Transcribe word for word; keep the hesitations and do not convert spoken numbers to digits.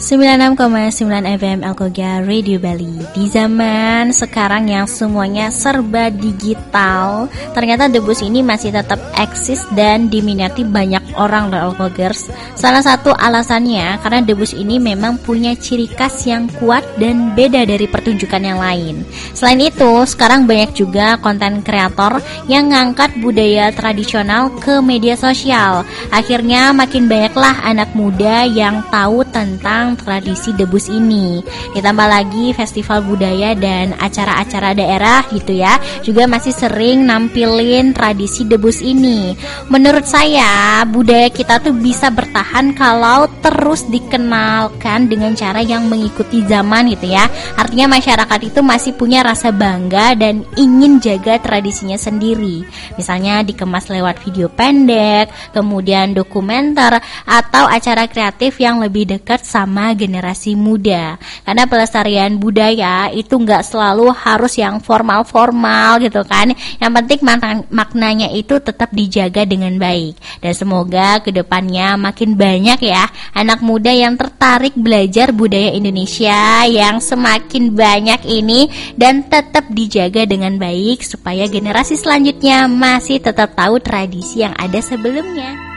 sembilan puluh enam koma sembilan F M Alkogia Radio Bali. Di zaman sekarang yang semuanya serba digital, ternyata debus ini masih tetap eksis dan diminati banyak orang loh Alkogers. Salah satu alasannya karena debus ini memang punya ciri khas yang kuat dan beda dari pertunjukan yang lain. Selain itu, sekarang banyak juga konten kreator yang ngangkat budaya tradisional ke media sosial. Akhirnya makin banyaklah anak muda yang tahu tentang tradisi debus ini. Ditambah lagi festival budaya dan acara-acara daerah gitu ya, juga masih sering nampilin tradisi debus ini. Menurut saya, budaya kita tuh bisa bertahan kalau terus dikenalkan dengan cara yang mengikuti zaman gitu ya. Artinya masyarakat itu masih punya rasa bangga dan ingin jaga tradisinya sendiri. Misalnya dikemas lewat video pendek, kemudian dokumenter atau acara kreatif yang lebih dekat sama generasi muda. Karena pelestarian budaya itu nggak selalu harus yang formal-formal gitu kan. Yang penting maknanya itu tetap dijaga dengan baik. Dan semoga kedepannya makin banyak ya anak muda yang tertarik belajar budaya Indonesia yang semakin banyak ini dan tetap dijaga dengan baik supaya generasi selanjutnya masih tetap tahu tradisi yang ada sebelumnya.